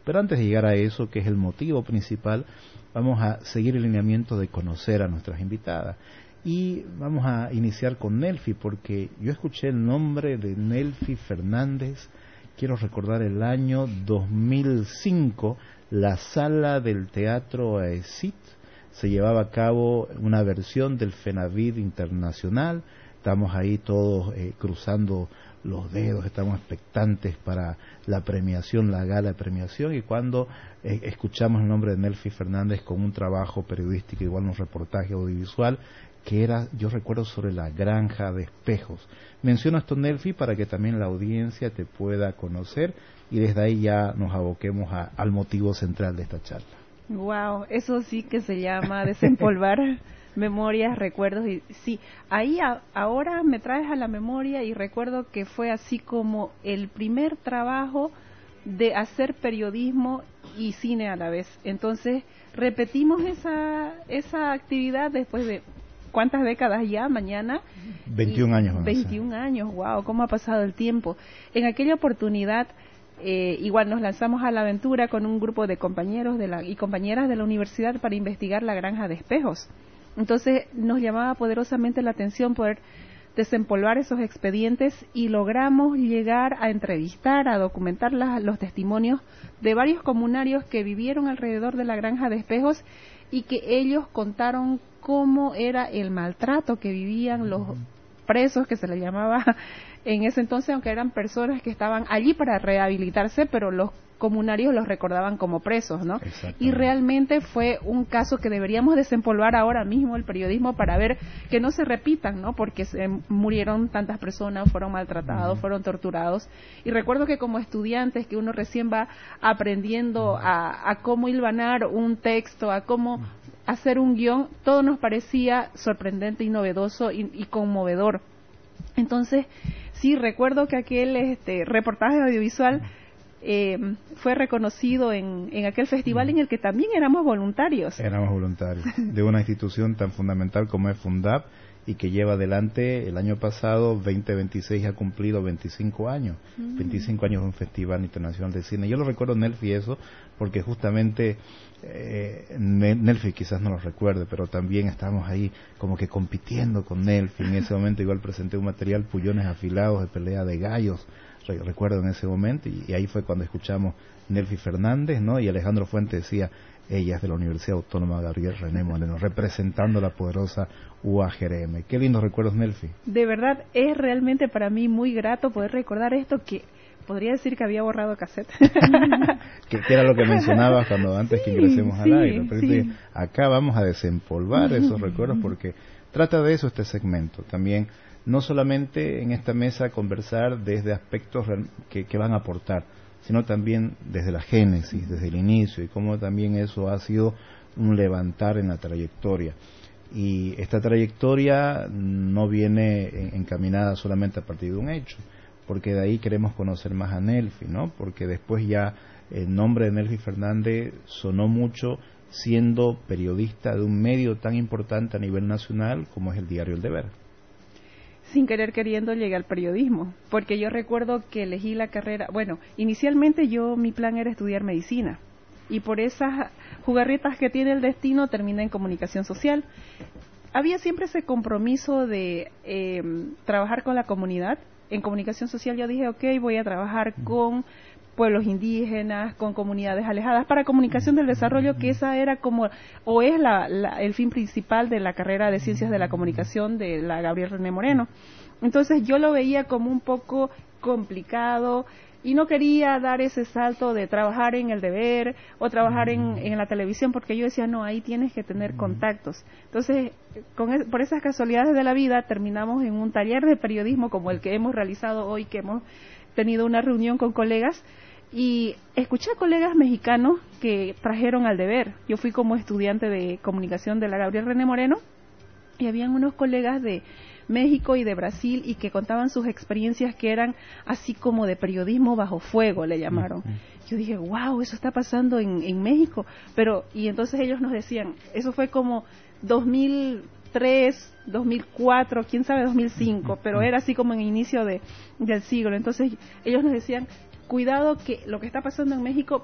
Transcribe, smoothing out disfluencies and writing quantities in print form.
Pero antes de llegar a eso, que es el motivo principal, vamos a seguir el lineamiento de conocer a nuestras invitadas. Y vamos a iniciar con Nelfi, porque yo escuché el nombre de Nelfi Fernández. Quiero recordar el año 2005, la sala del Teatro AECIT se llevaba a cabo una versión del FENAVID Internacional. Estamos ahí todos cruzando los dedos, estamos expectantes para la premiación, la gala de premiación, y cuando escuchamos el nombre de Nelfi Fernández con un trabajo periodístico, igual un reportaje audiovisual, que era, yo recuerdo, sobre la granja de espejos. Menciono esto, Nelfi, para que también la audiencia te pueda conocer, y desde ahí ya nos aboquemos al motivo central de esta charla. Wow, eso sí que se llama desempolvar memorias, recuerdos. Y sí, ahí ahora me traes a la memoria y recuerdo que fue así como el primer trabajo de hacer periodismo y cine a la vez. Entonces repetimos esa actividad después de ¿cuántas décadas ya? Mañana 21 años. 21 años, wow, cómo ha pasado el tiempo. En aquella oportunidad igual nos lanzamos a la aventura con un grupo de compañeros y compañeras de la universidad para investigar la granja de espejos. Entonces nos llamaba poderosamente la atención poder desempolvar esos expedientes y logramos llegar a entrevistar, a documentar los testimonios de varios comunarios que vivieron alrededor de la granja de espejos y que ellos contaron cómo era el maltrato que vivían los presos, que se les llamaba en ese entonces, aunque eran personas que estaban allí para rehabilitarse, pero los comunarios los recordaban como presos, ¿no? Y realmente fue un caso que deberíamos desempolvar ahora mismo el periodismo para ver que no se repitan, ¿no? Porque se murieron tantas personas, fueron maltratados, fueron torturados. Y recuerdo que como estudiantes, que uno recién va aprendiendo a cómo hilvanar un texto, a cómo hacer un guión, todo nos parecía sorprendente y novedoso y conmovedor. Entonces, sí, recuerdo que aquel reportaje audiovisual fue reconocido en aquel festival en el que también éramos voluntarios. Éramos voluntarios de una institución tan fundamental como es Fundap, y que lleva adelante el año pasado, 2026, ha cumplido 25 años, 25 años de un Festival Internacional de Cine. Yo lo recuerdo, Nelfi, eso, porque justamente Nelfi quizás no lo recuerde, pero también estábamos ahí como que compitiendo con Nelfi. En ese momento igual presenté un material, Pullones Afilados, de pelea de gallos, recuerdo en ese momento, y ahí fue cuando escuchamos Nelfi Fernández, ¿no? Y Alejandro Fuentes decía, ella es de la Universidad Autónoma Gabriel René Moreno, representando la poderosa UAGRM. Qué lindos recuerdos, Nelfi. De verdad, es realmente para mí muy grato poder recordar esto, que podría decir que había borrado cassette. que era lo que mencionabas cuando antes que ingresemos al aire. Pero acá vamos a desempolvar esos recuerdos, porque trata de eso este segmento. También, no solamente en esta mesa conversar desde aspectos que van a aportar, sino también desde la génesis, desde el inicio, y cómo también eso ha sido un levantar en la trayectoria. Y esta trayectoria no viene encaminada solamente a partir de un hecho, porque de ahí queremos conocer más a Nelfi, ¿no? Porque después ya el nombre de Nelfi Fernández sonó mucho siendo periodista de un medio tan importante a nivel nacional como es el diario El Deber. Sin querer queriendo llegué al periodismo, porque yo recuerdo que elegí la carrera, bueno, inicialmente mi plan era estudiar medicina, y por esas jugarretas que tiene el destino terminé en comunicación social. Había siempre ese compromiso de trabajar con la comunidad. En comunicación social yo dije, ok, voy a trabajar con pueblos indígenas, con comunidades alejadas, para comunicación del desarrollo, que esa era como, o es el fin principal de la carrera de Ciencias de la Comunicación de la Gabriel René Moreno. Entonces yo lo veía como un poco complicado y no quería dar ese salto de trabajar en El Deber o trabajar en la televisión, porque yo decía, no, ahí tienes que tener contactos. Entonces, por esas casualidades de la vida, terminamos en un taller de periodismo como el que hemos realizado hoy, que hemos tenido una reunión con colegas, y escuché a colegas mexicanos que trajeron Al Deber. Yo fui como estudiante de comunicación de la Gabriel René Moreno, y habían unos colegas de México y de Brasil y que contaban sus experiencias, que eran así como de periodismo bajo fuego, le llamaron. Yo dije, wow, eso está pasando en México. Y entonces ellos nos decían, eso fue como 2003, 2004, quién sabe 2005, pero era así como en el inicio del siglo. Entonces ellos nos decían, cuidado, que lo que está pasando en México